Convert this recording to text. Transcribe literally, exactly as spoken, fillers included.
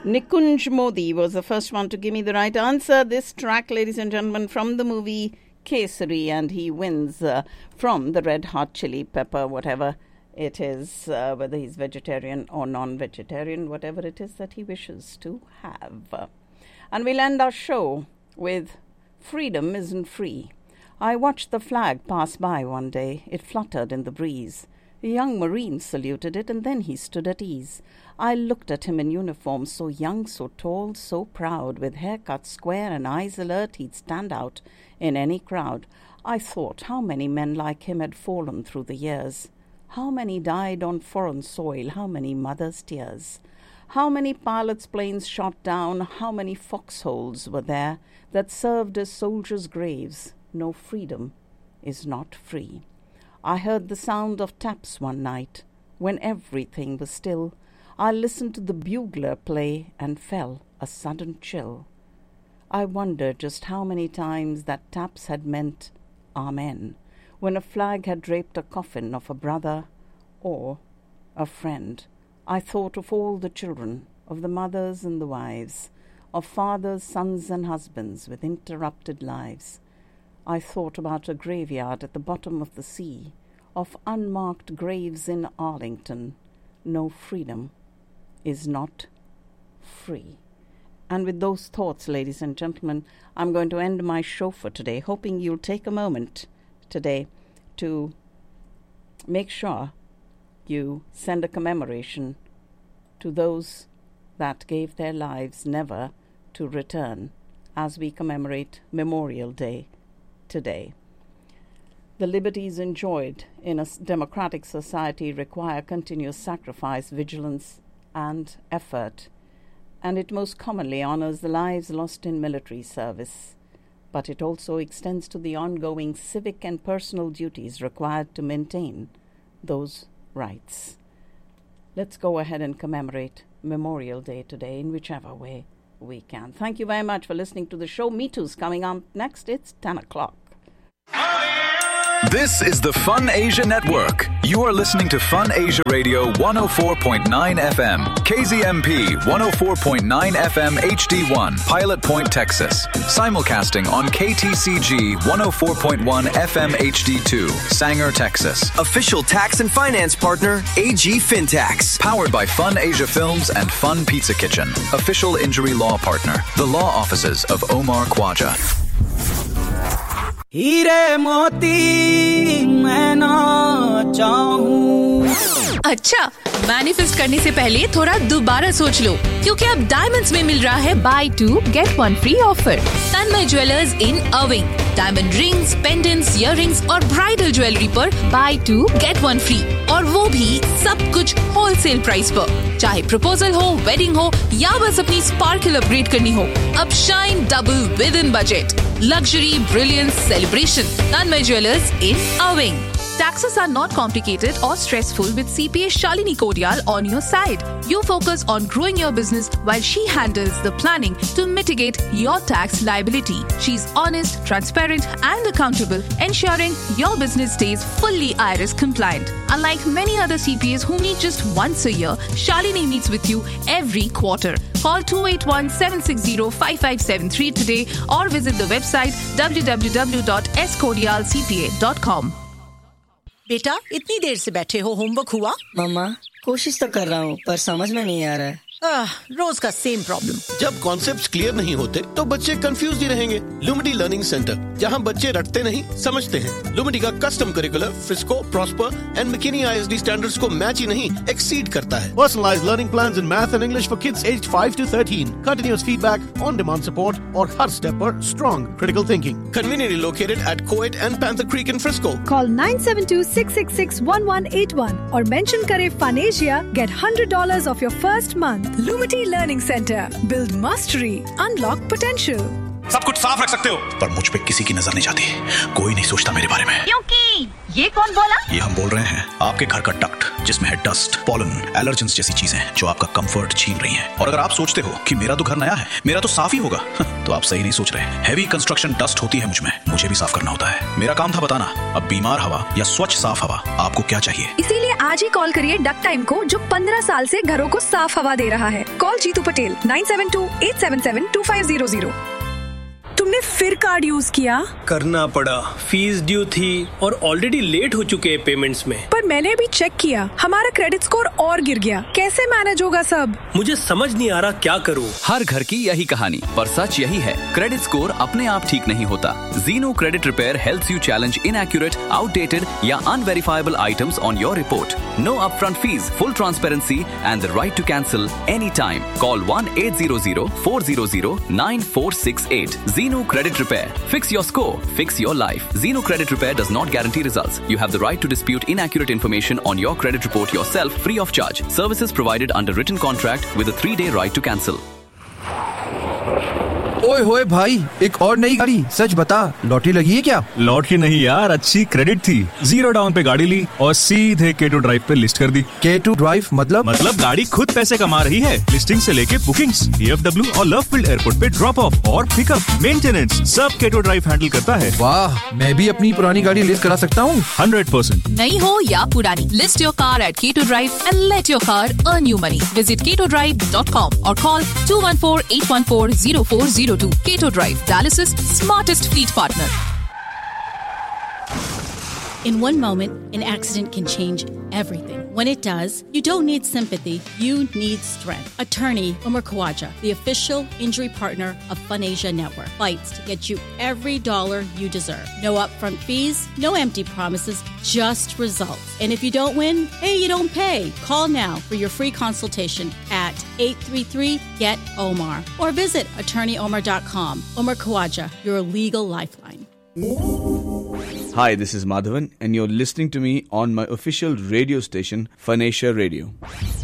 Nikunj Modi was the first one to give me the right answer. This track, ladies and gentlemen, from the movie Kesari, and he wins uh, from the Red Hot Chili Pepper, whatever it is, uh, whether he's vegetarian or non-vegetarian, whatever it is that he wishes to have. And we'll end our show with Freedom Isn't Free. I watched the flag pass by one day. It fluttered in the breeze. A young Marine saluted it, and then he stood at ease. I looked at him in uniform, so young, so tall, so proud, with hair cut square and eyes alert, he'd stand out in any crowd. I thought how many men like him had fallen through the years. How many died on foreign soil, how many mothers' tears. How many pilots' planes shot down, how many foxholes were there that served as soldiers' graves. No freedom is not free. I heard the sound of taps one night, when everything was still. I listened to the bugler play and fell a sudden chill. I wondered just how many times that taps had meant Amen, when a flag had draped a coffin of a brother or a friend. I thought of all the children, of the mothers and the wives, of fathers, sons and husbands with interrupted lives. I thought about a graveyard at the bottom of the sea, of unmarked graves in Arlington. No freedom is not free. And with those thoughts, ladies and gentlemen, I'm going to end my show for today, hoping you'll take a moment today to make sure you send a commemoration to those that gave their lives never to return as we commemorate Memorial Day today. The liberties enjoyed in a democratic society require continuous sacrifice, vigilance, and effort, and it most commonly honors the lives lost in military service, but it also extends to the ongoing civic and personal duties required to maintain those rights. Let's go ahead and commemorate Memorial Day today in whichever way we can. Thank you very much for listening to the show. Me Too's coming up next. It's ten o'clock. This is the Fun Asia Network. You are listening to Fun Asia Radio one oh four point nine F M, K Z M P one oh four point nine F M H D one, Pilot Point, Texas. Simulcasting on K T C G one oh four point one F M H D two, Sanger, Texas. Official tax and finance partner, A G Fintax. Powered by Fun Asia Films and Fun Pizza Kitchen. Official injury law partner, the law offices of Omar Khwaja. हीरे मोती मैं ना चाहूं। अच्छा, manifest करने से पहले थोड़ा दोबारा सोच लो, क्योंकि अब डायमंड्स में मिल रहा है by to get one free offer. Tanmay jewellers in अविंग, diamond rings, pendants, earrings और ब्राइडल ज्वेलरी पर by to get one free, और वो भी सब कुछ होलसेल प्राइस पर। चाहे प्रपोजल हो, वेडिंग हो या बस अपनी स्पार्कल अपग्रेड करनी हो, अब shine double with in budget. Luxury, brilliance, celebration. Tanmay Jewelers in Irving. Taxes are not complicated or stressful with C P A Shalini Kodial on your side. You focus on growing your business while she handles the planning to mitigate your tax liability. She's honest, transparent and accountable, ensuring your business stays fully I R S compliant. Unlike many other C P As who meet just once a year, Shalini meets with you every quarter. Call two eight one, seven six zero, five five seven three today or visit the website w w w dot s kodial c p a dot com. बेटा, इतनी देर से बैठे हो, homework हुआ? मम्मा, कोशिश तो कर रहा हूँ, पर समझ में नहीं आ रहा है। आह, रोज का सेम प्रॉब्लम। जब कॉन्सेप्ट्स क्लियर नहीं होते तो बच्चे कंफ्यूज ही रहेंगे। लुमिटी लर्निंग सेंटर, जहां बच्चे रटते नहीं समझते हैं। लुमिटी का custom curricular Frisco, prosper and McKinney I S D standards को मैच ही नहीं एक्सीड करता है। Personalised learning plans in math and English for kids aged five to thirteen, continuous feedback, on demand support और हर स्टेप पर strong critical thinking. Conveniently located at Coed and Panther Creek in Frisco. Call nine seven two, six six six, one one eight one और mention करें Fun Asia, get one hundred dollars off your first month. Lumity Learning Center. Build mastery. Unlock potential. सब कुछ साफ रख सकते हो, पर मुझ पे किसी की नजर नहीं जाती। कोई नहीं सोचता मेरे बारे में। क्योंकि ये कौन बोला? ये हम बोल रहे हैं आपके घर का डक्ट, जिसमें है डस्ट, पॉलन, एलर्जेंस जैसी चीजें जो आपका कंफर्ट छीन रही हैं। और अगर आप सोचते हो कि मेरा तो घर नया है, मेरा तो साफ ही होगा, तो आप सही नहीं सोच रहे। हैवी कंस्ट्रक्शन डस्ट होती है मुझ में, मुझे भी साफ करना होता है। मेरा काम था बताना, अब बीमार हवा या स्वच्छ साफ हवा आपको क्या चाहिए। इसीलिए आज ही कॉल करिए डक टाइम को, जो पंद्रह साल से घरों को साफ हवा दे रहा है। Call Jitu Patel nine seven to eight seven seven to five zero zero. तुमने फिर कार्ड यूज किया? करना पड़ा, फीस ड्यू थी और ऑलरेडी लेट हो चुके हैं पेमेंट्स में। पर मैंने अभी चेक किया, हमारा क्रेडिट स्कोर और गिर गया। कैसे मैनेज होगा सब? मुझे समझ नहीं आ रहा क्या करूं। हर घर की यही कहानी, पर सच यही है, क्रेडिट स्कोर अपने आप ठीक नहीं होता। जीनो credit repair helps you challenge inaccurate, outdated या अनवेरिफाइबल items on your report. No upfront fees, full transparency and the right to cancel any time. Call one eight zero zero four zero zero nine four six eight. Zeno Credit Repair. Fix your score. Fix your life. Zeno Credit Repair does not guarantee results. You have the right to dispute inaccurate information on your credit report yourself free of charge. Services provided under written contract with a three-day right to cancel. ओए होए भाई, एक और नई गाड़ी। सच बता, lottery लगी है क्या? लॉटरी नहीं यार, अच्छी क्रेडिट थी। जीरो डाउन पे गाड़ी ली और सीधे के टू ड्राइव पे लिस्ट कर दी। के टू ड्राइव मतलब? मतलब गाड़ी खुद पैसे कमा रही है। लिस्टिंग से लेके बुकिंग्स, डी एफ डब्ल्यू और लवफील्ड एयरपोर्ट पे ड्रॉप ऑफ और पिकअप, मेंटेनेंस, सब के टू ड्राइव हैंडल करता है। वाह, मैं भी अपनी पुरानी गाड़ी लिस्ट करा सकता हूँ। Hundred percent. नई हो या पुरानी, लिस्ट योर कार एट के to drive and let your car earn you money. Visit के टू ड्राइव डॉट कॉम और call to one four eight one four zero four zero to. के to drive, Dallas's smartest fleet partner. In one moment, an accident can change everything. When it does, you don't need sympathy, you need strength. Attorney Umar Khawaja, the official injury partner of FunAsia Network, fights to get you every dollar you deserve. No upfront fees, no empty promises, just results. And if you don't win, hey, you don't pay. Call now for your free consultation at eight three three, G E T O M A R or visit attorney omar dot com. Umar Khawaja, your legal lifeline. Hi, this is Madhavan and you're listening to me on my official radio station, FunAsia Radio.